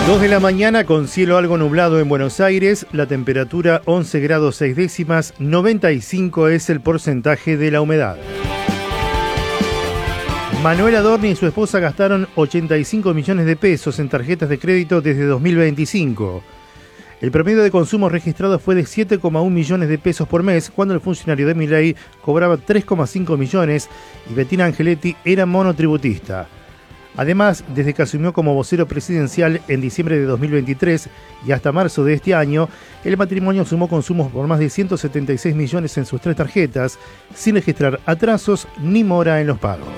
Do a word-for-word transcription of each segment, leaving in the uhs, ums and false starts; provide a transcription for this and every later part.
dos de la mañana con cielo algo nublado en Buenos Aires, la temperatura once grados seis décimas, noventa y cinco es el porcentaje de la humedad. Manuel Adorni y su esposa gastaron ochenta y cinco millones de pesos en tarjetas de crédito desde dos mil veinticinco. El promedio de consumo registrado fue de siete coma uno millones de pesos por mes, cuando el funcionario de Milei cobraba tres coma cinco millones y Bettina Angeletti era monotributista. Además, desde que asumió como vocero presidencial en diciembre de dos mil veintitrés y hasta marzo de este año, el matrimonio sumó consumos por más de ciento setenta y seis millones en sus tres tarjetas, sin registrar atrasos ni mora en los pagos.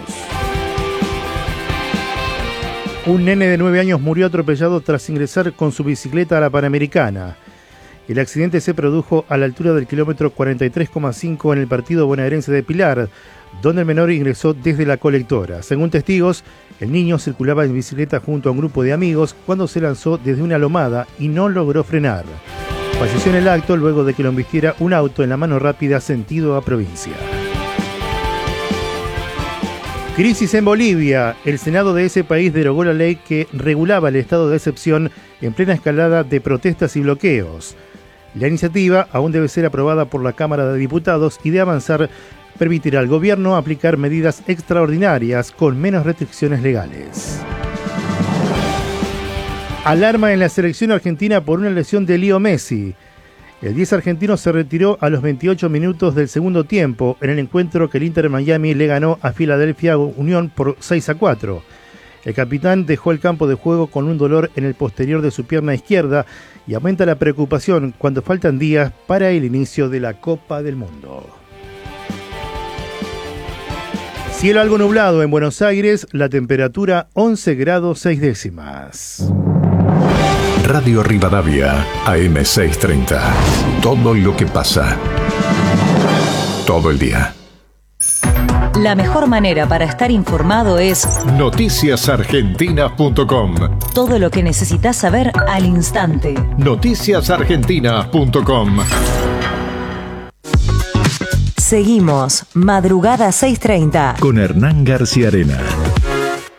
Un nene de nueve años murió atropellado tras ingresar con su bicicleta a la Panamericana. El accidente se produjo a la altura del kilómetro cuarenta y tres coma cinco en el partido bonaerense de Pilar, donde el menor ingresó desde la colectora. Según testigos, el niño circulaba en bicicleta junto a un grupo de amigos cuando se lanzó desde una lomada y no logró frenar. Falleció en el acto luego de que lo embistiera un auto en la mano rápida sentido a provincia. Crisis en Bolivia. El Senado de ese país derogó la ley que regulaba el estado de excepción en plena escalada de protestas y bloqueos. La iniciativa aún debe ser aprobada por la Cámara de Diputados y, de avanzar, permitirá al gobierno aplicar medidas extraordinarias con menos restricciones legales. Alarma en la selección argentina por una lesión de Leo Messi. El diez argentino se retiró a los veintiocho minutos del segundo tiempo en el encuentro que el Inter Miami le ganó a Philadelphia Union por seis a cuatro. El capitán dejó el campo de juego con un dolor en el posterior de su pierna izquierda y aumenta la preocupación cuando faltan días para el inicio de la Copa del Mundo. Cielo algo nublado en Buenos Aires, la temperatura once grados seis décimas. Radio Rivadavia, A M seiscientos treinta. Todo lo que pasa. Todo el día. La mejor manera para estar informado es noticias argentinas punto com. Todo lo que necesitas saber al instante. noticias argentinas punto com. Seguimos Madrugada seiscientos treinta con Hernán García Arena.